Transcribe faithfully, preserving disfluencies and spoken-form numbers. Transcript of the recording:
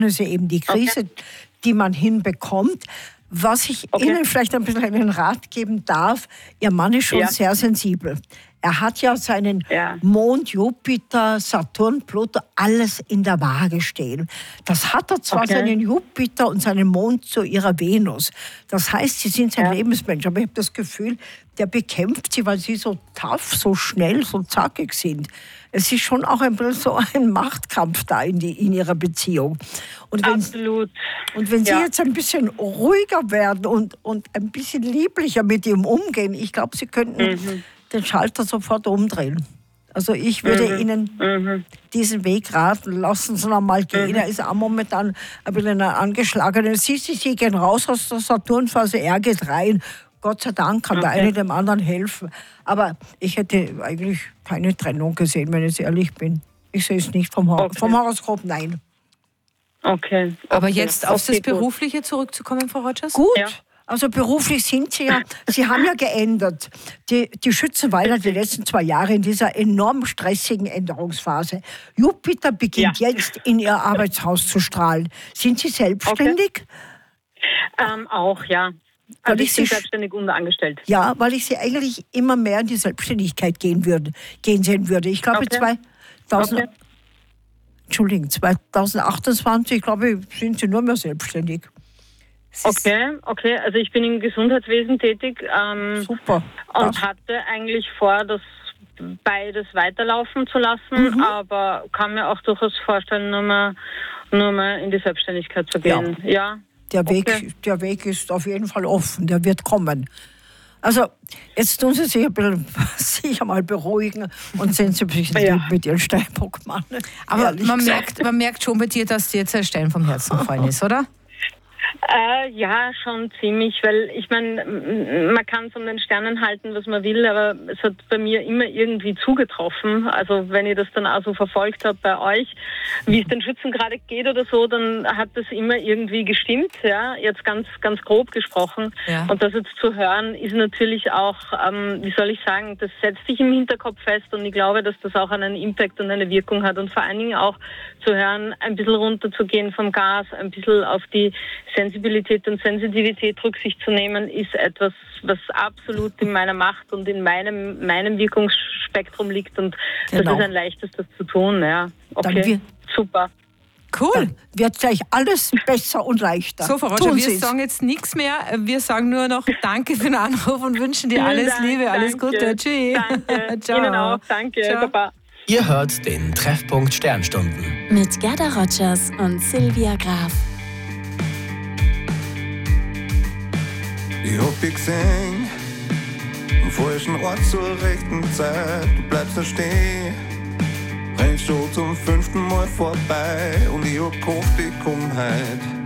ist ja eben die Krise, okay. die man hinbekommt. Was ich okay. Ihnen vielleicht ein bisschen einen Rat geben darf, Ihr Mann ist schon ja. sehr sensibel. Er hat ja seinen ja. Mond, Jupiter, Saturn, Pluto, alles in der Waage stehen. Das hat er zwar okay. seinen Jupiter und seinen Mond zu ihrer Venus. Das heißt, sie sind sein ja. Lebensmensch. Aber ich habe das Gefühl, der bekämpft sie, weil sie so tough, so schnell, so zackig sind. Es ist schon auch ein bisschen so ein Machtkampf da in, die, in ihrer Beziehung. Und wenn, Absolut. Und wenn Sie ja. jetzt ein bisschen ruhiger werden und, und ein bisschen lieblicher mit ihm umgehen, ich glaube, Sie könnten mhm. den Schalter sofort umdrehen. Also ich würde mhm. Ihnen mhm. diesen Weg raten, lassen Sie noch mal gehen. Mhm. Er ist auch momentan ein bisschen angeschlagen. Sie, Sie, Sie gehen raus aus der Saturnphase, er geht rein. Gott sei Dank kann okay. der eine dem anderen helfen. Aber ich hätte eigentlich keine Trennung gesehen, wenn ich ehrlich bin. Ich sehe es nicht vom, Hor- okay. vom Horoskop, nein. Okay. okay. Aber jetzt auf okay, das Berufliche gut. zurückzukommen, Frau Rogers? Gut. Ja. Also beruflich sind Sie ja, Sie haben ja geändert. Die, die Schützenweiler die letzten zwei Jahre in dieser enorm stressigen Änderungsphase. Jupiter beginnt ja. jetzt in Ihr Arbeitshaus zu strahlen. Sind Sie selbstständig? Okay. Ähm, auch, ja. Weil also ich ich bin Sie, selbstständig und angestellt. Ja, weil ich Sie eigentlich immer mehr in die Selbstständigkeit gehen würde, gehen sehen würde. Ich glaube, okay. zweitausend, okay. Entschuldigung, zweitausendachtundzwanzig, glaube ich, sind Sie nur mehr selbstständig. Okay, okay. Also ich bin im Gesundheitswesen tätig. Ähm, Super. Und das. hatte eigentlich vor, das beides weiterlaufen zu lassen, mhm. aber kann mir auch durchaus vorstellen, nur mal, nur mal in die Selbstständigkeit zu gehen. Ja. ja. Der Weg, okay. der Weg ist auf jeden Fall offen, der wird kommen. Also jetzt tun Sie sich ein bisschen sicher mal beruhigen und sehen Sie ein bisschen ja. mit Ihren Steinbockmann. Aber man merkt, man merkt schon bei dir, dass dir jetzt ein Stein vom Herzen gefallen ist, oder? Äh, ja, schon ziemlich, weil ich meine, man kann von den Sternen halten, was man will, aber es hat bei mir immer irgendwie zugetroffen. Also wenn ich das dann auch so verfolgt habe bei euch, wie es den Schützen gerade geht oder so, dann hat das immer irgendwie gestimmt, ja, jetzt ganz ganz grob gesprochen. Ja. Und das jetzt zu hören, ist natürlich auch, ähm, wie soll ich sagen, das setzt sich im Hinterkopf fest und ich glaube, dass das auch einen Impact und eine Wirkung hat und vor allen Dingen auch zu hören, ein bisschen runterzugehen vom Gas, ein bisschen auf die Sensibilität und Sensitivität Rücksicht zu nehmen, ist etwas, was absolut in meiner Macht und in meinem, meinem Wirkungsspektrum liegt und genau. das ist ein leichtes, das zu tun. Ja. Okay, wir, super. Cool. Dann wird gleich alles besser und leichter. So, Frau Roger, wir sagen jetzt nichts mehr. Wir sagen nur noch Danke für den Anruf und wünschen dir alles Dank, Liebe, alles danke. Gute. Tschüss. Danke. Ciao. Ihnen auch. Danke. Ciao. Baba. Ihr hört den Treffpunkt Sternstunden. Mit Gerda Rogers und Silvia Graf. Ich hab dich gesehen, am falschen Ort zur rechten Zeit. Du bleibst da stehen, rennst schon zum fünften Mal vorbei und ich hab gehofft, ich komm heut.